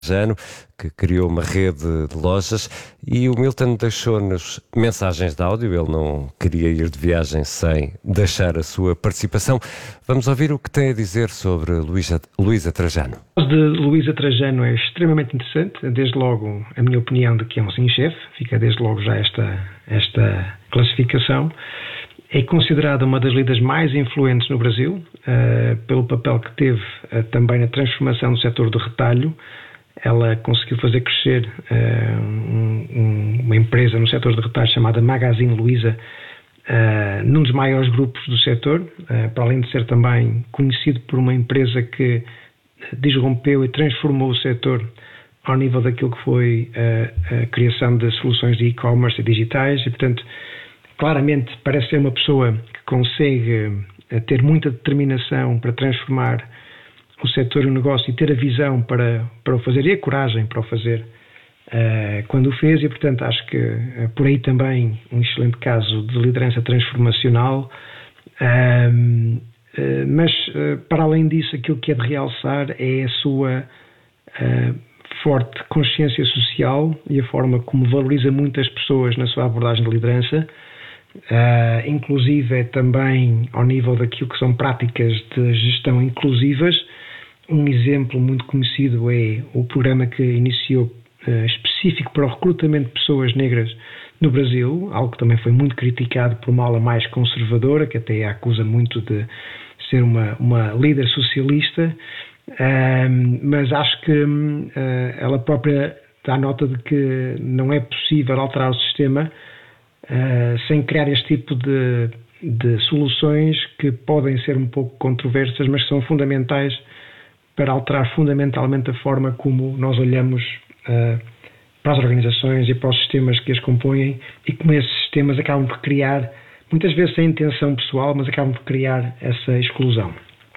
Trajano, que criou uma rede de lojas, e o Milton deixou-nos mensagens de áudio. Ele não queria ir de viagem sem deixar a sua participação. Vamos ouvir o que tem a dizer sobre Luísa Trajano. O caso de Luísa Trajano é extremamente interessante. Desde logo, a minha opinião de que é um sim-chefe, fica desde logo já esta classificação. É considerada uma das líderes mais influentes no Brasil, pelo papel que teve também na transformação do setor do retalho. Ela conseguiu fazer crescer uma empresa no setor de retalho chamada Magazine Luiza, num dos maiores grupos do setor, para além de ser também conhecido por uma empresa que disrompeu e transformou o setor ao nível daquilo que foi a criação de soluções de e-commerce e digitais, e portanto claramente parece ser uma pessoa que consegue ter muita determinação para transformar o setor e o negócio e ter a visão para o fazer e a coragem para o fazer quando o fez, e portanto acho que por aí também um excelente caso de liderança transformacional, mas para além disso aquilo que é de realçar é a sua forte consciência social e a forma como valoriza muitas pessoas na sua abordagem de liderança, inclusive também ao nível daquilo que são práticas de gestão inclusivas. Um exemplo muito conhecido é o programa que iniciou específico para o recrutamento de pessoas negras no Brasil, algo que também foi muito criticado por uma ala mais conservadora, que até a acusa muito de ser uma líder socialista, mas acho que ela própria dá nota de que não é possível alterar o sistema sem criar este tipo de soluções que podem ser um pouco controversas, mas que são fundamentais para alterar fundamentalmente a forma como nós olhamos para as organizações e para os sistemas que as compõem, e como esses sistemas acabam por criar, muitas vezes sem intenção pessoal, mas acabam por criar essa exclusão.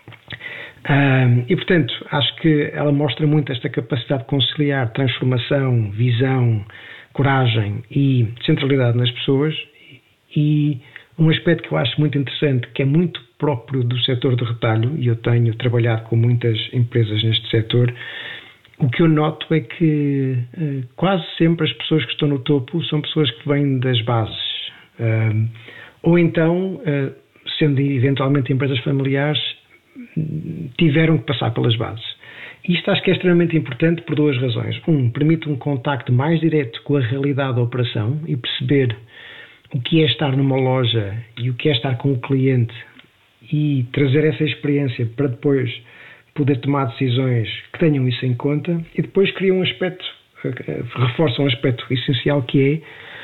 E portanto, acho que ela mostra muito esta capacidade de conciliar transformação, visão, coragem e centralidade nas pessoas, e um aspecto que eu acho muito interessante, que é muito próprio do setor de retalho, e eu tenho trabalhado com muitas empresas neste setor, o que eu noto é que quase sempre as pessoas que estão no topo são pessoas que vêm das bases, ou então, sendo eventualmente empresas familiares, tiveram que passar pelas bases. Isto acho que é extremamente importante por duas razões. Permite um contacto mais direto com a realidade da operação e perceber o que é estar numa loja e o que é estar com o cliente, e trazer essa experiência para depois poder tomar decisões que tenham isso em conta, e depois cria reforça um aspecto essencial, que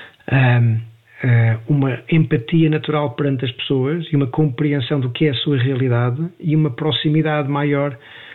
é uma empatia natural perante as pessoas e uma compreensão do que é a sua realidade e uma proximidade maior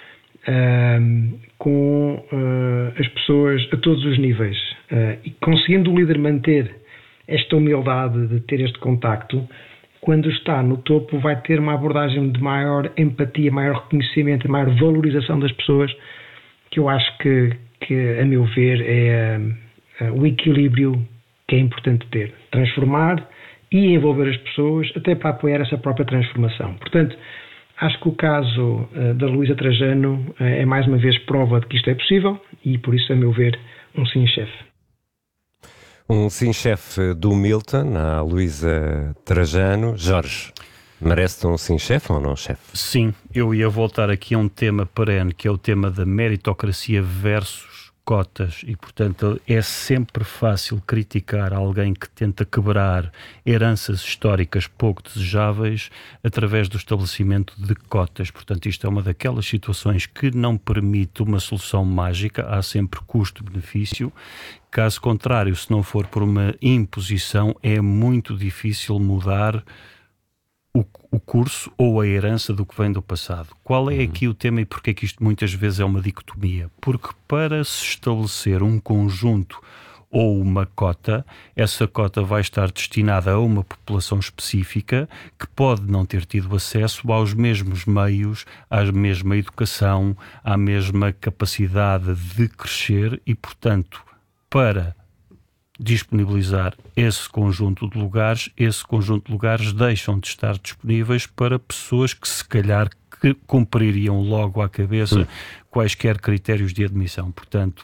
com as pessoas a todos os níveis, e conseguindo o líder manter esta humildade de ter este contacto, quando está no topo vai ter uma abordagem de maior empatia, maior reconhecimento, maior valorização das pessoas, que eu acho que a meu ver é o equilíbrio que é importante ter, transformar e envolver as pessoas até para apoiar essa própria transformação. Portanto, acho que o caso da Luísa Trajano é mais uma vez prova de que isto é possível, e por isso, a meu ver, um sim-chefe. Um sim-chefe do Milton, a Luísa Trajano. Jorge, merece um sim-chefe ou não, chefe? Sim, eu ia voltar aqui a um tema perene, que é o tema da meritocracia versus cotas, e portanto é sempre fácil criticar alguém que tenta quebrar heranças históricas pouco desejáveis através do estabelecimento de cotas. Portanto, isto é uma daquelas situações que não permite uma solução mágica, há sempre custo-benefício. Caso contrário, se não for por uma imposição, é muito difícil mudar o curso ou a herança do que vem do passado. Qual é aqui o tema e porque é que isto muitas vezes é uma dicotomia? Porque para se estabelecer um conjunto ou uma cota, essa cota vai estar destinada a uma população específica que pode não ter tido acesso aos mesmos meios, à mesma educação, à mesma capacidade de crescer, e portanto, para disponibilizar esse conjunto de lugares deixam de estar disponíveis para pessoas que se calhar que cumpririam logo à cabeça quaisquer critérios de admissão. Portanto,